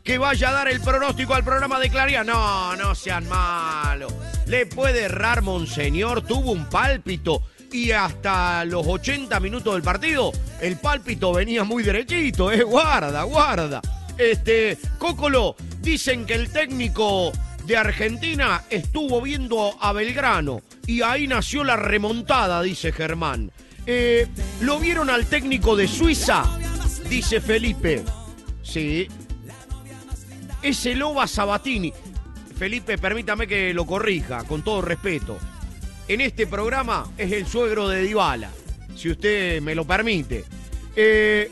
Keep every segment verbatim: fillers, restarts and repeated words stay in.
que vaya a dar el pronóstico al programa de Claridad. No, no sean malos. Le puede errar, Monseñor, tuvo un pálpito y hasta los ochenta minutos del partido el pálpito venía muy derechito, eh, guarda, guarda. Este, Cocolo, dicen que el técnico de Argentina estuvo viendo a Belgrano y ahí nació la remontada, dice Germán. Eh, ¿Lo vieron al técnico de Suiza? Dice Felipe. Sí. Es el Loba Sabatini. Felipe, permítame que lo corrija, con todo respeto. En este programa es el suegro de Dybala, si usted me lo permite. Eh,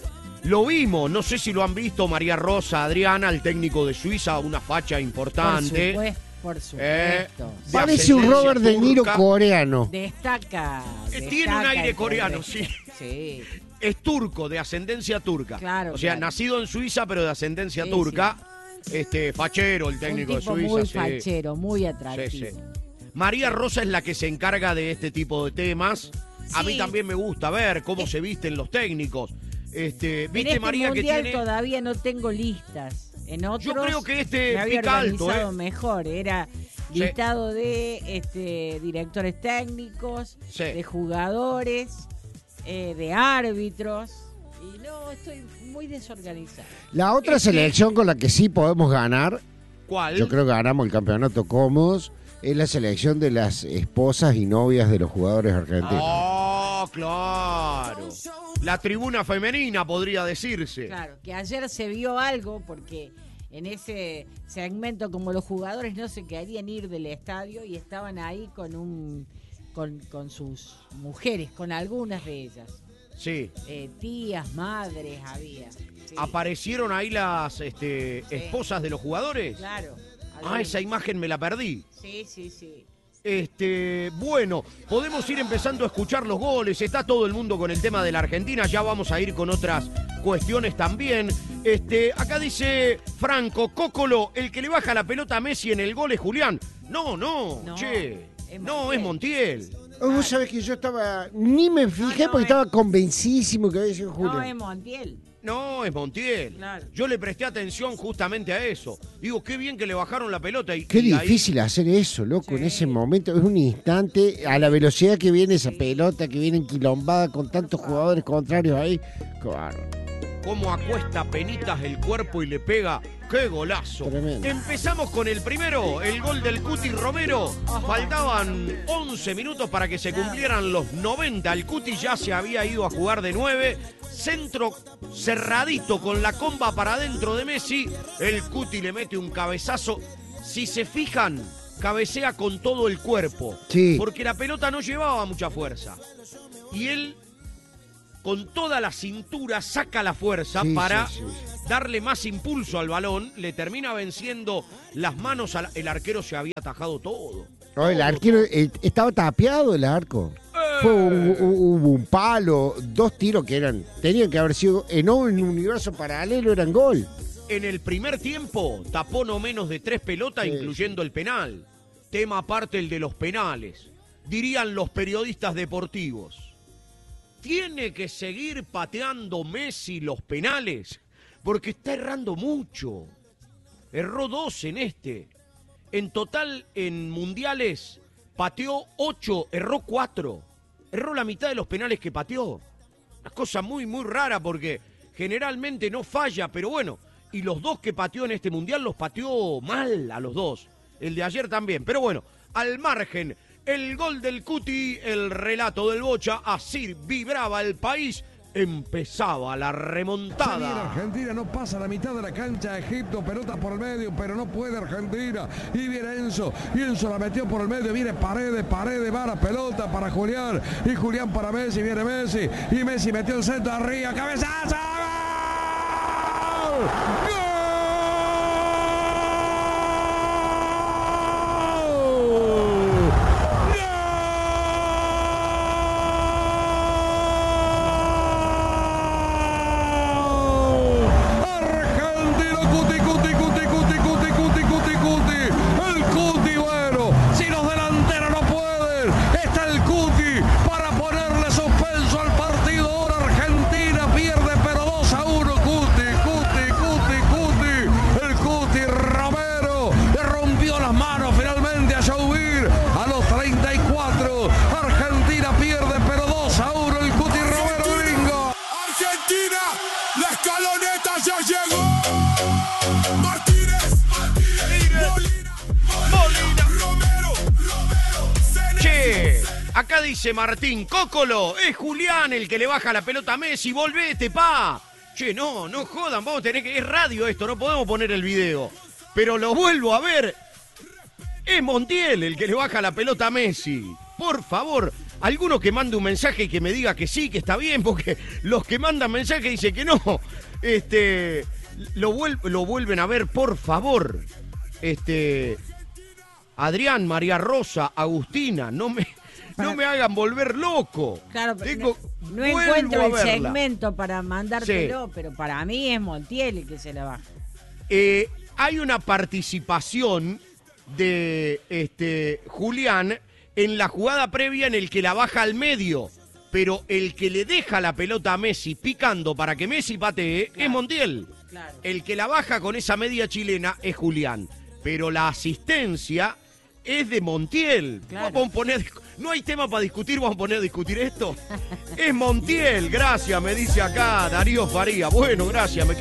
lo vimos, no sé si lo han visto, María Rosa, Adriana, el técnico de Suiza, una facha importante. Por supuesto, por supuesto. Eh, Parece un Robert De Niro coreano. Destaca. Eh, destaca tiene un aire el coreano, pobre. sí. Sí. Es turco, de ascendencia turca. Claro, o sea, claro. nacido en Suiza, pero de ascendencia Sí, turca. Este, fachero, el técnico un de tipo Suiza. muy sí. fachero, muy Sí, atractivo. sí. María Rosa es la que se encarga de este tipo de temas. A Sí. mí también me gusta ver cómo Eh. se visten los técnicos. Este, En ¿Viste, este María, que mundial tiene? todavía no tengo listas. En otros Yo creo que este me había pica alto, organizado ¿eh? mejor. Era Sí. listado de este, directores técnicos, Sí. de jugadores, eh, de árbitros. Y no, estoy muy desorganizado. La otra Es que- selección con la que sí podemos ganar, ¿Cuál? yo creo que ganamos el campeonato cómodos, es la selección de las esposas y novias de los jugadores argentinos. Oh, claro. La tribuna femenina, podría decirse. Claro, que ayer se vio algo porque en ese segmento como los jugadores no se querían ir del estadio y estaban ahí con un con, con sus mujeres, con algunas de ellas. Sí. Eh, tías, madres había. Sí, ¿Aparecieron ahí las este, Sí. esposas de los jugadores? claro. Ah, algunas. esa imagen me la perdí. Sí, sí, sí. Este, bueno, podemos ir empezando a escuchar los goles. Está todo el mundo con el tema de la Argentina. Ya vamos a ir con otras cuestiones también. Este, acá dice Franco, Cocolo, el que le baja la pelota a Messi en el gol es Julián. No, no, No, che. es No, es Montiel. Oh, vos sabés que yo estaba, ni me fijé no, porque es- estaba convencidísimo que había sido Julio. No, es Montiel. No, es Montiel. Claro. Yo le presté atención justamente a eso. Digo, qué bien que le bajaron la pelota. Y, Qué y ahí- difícil hacer eso, loco, Sí. en ese momento. Es un instante, a la velocidad que viene esa pelota, que viene enquilombada con tantos jugadores contrarios ahí. Qué bárbaro. cómo acuesta penitas el cuerpo y le pega. ¡Qué golazo! Tremendo. Empezamos con el primero, el gol del Cuti Romero. Faltaban once minutos para que se cumplieran los noventa. El Cuti ya se había ido a jugar de nueve. Centro cerradito con la comba para adentro de Messi. El Cuti le mete un cabezazo. Si se fijan, cabecea con todo el cuerpo. Sí. Porque la pelota no llevaba mucha fuerza. Y él, con toda la cintura, saca la fuerza Sí, para sí, sí, sí. darle más impulso al balón. Le termina venciendo las manos. Al, el arquero se había atajado todo. No, el arquero eh, estaba tapiado el arco. Fue un, un- hubo un palo, dos tiros que eran, tenían que haber sido en un universo paralelo, eran gol. En el primer tiempo tapó no menos de tres pelotas, Sí. incluyendo el penal. Tema aparte el de los penales. Dirían los periodistas deportivos. ¿Tiene que seguir pateando Messi los penales? Porque está errando mucho. Erró dos en este. En total, en mundiales, pateó ocho, erró cuatro. Erró la mitad de los penales que pateó. Una cosa muy, muy rara porque generalmente no falla, pero bueno. Y los dos que pateó en este mundial los pateó mal a los dos. El de ayer también. Pero bueno, al margen, el gol del Cuti, el relato del Bocha, así vibraba el país. Empezaba la Se viene remontada. Argentina, no pasa la mitad de la cancha. Egipto, pelota por el medio, pero no puede Argentina. Y viene Enzo, y Enzo la metió por el medio. Viene Paredes, Paredes, va la pelota para Julián. Y Julián para Messi, viene Messi. Y Messi metió el centro arriba, cabezazo. ¡Gol! ¡Gol! Argentino, Cuti, Cuti, Cuti, Cuti, Cuti, Cuti, Cuti, Cuti. El Cuti, bueno, si los delanteros no pueden, está el Cuti para ponerle suspenso al partido. Ahora Argentina pierde, pero dos a uno. Cuti, Cuti, Cuti, Acá dice Martín, Cócolo, es Julián el que le baja la pelota a Messi, volvete, pa. Che, no, no jodan, vamos a tener que... Es radio esto, no podemos poner el video. Pero lo vuelvo a ver. Es Montiel el que le baja la pelota a Messi. Por favor, alguno que mande un mensaje y que me diga que sí, que está bien, porque los que mandan mensaje dicen que no. Este, lo, vuel lo vuelven a ver, por favor. Este, Adrián, María Rosa, Agustina, no me, no me hagan volver loco. Claro, Tengo, no, no encuentro el verla. segmento para mandártelo, Sí. pero para mí es Montiel el que se la baja. Eh, hay una participación de este, Julián en la jugada previa en el que la baja al medio, pero el que le deja la pelota a Messi picando para que Messi patee Claro. es Montiel. Claro. El que la baja con esa media chilena es Julián, pero la asistencia es de Montiel. Claro. Vamos a poner, no hay tema para discutir, vamos a poner a discutir esto. Es Montiel, gracias, me dice acá Darío Faría. Bueno, gracias, me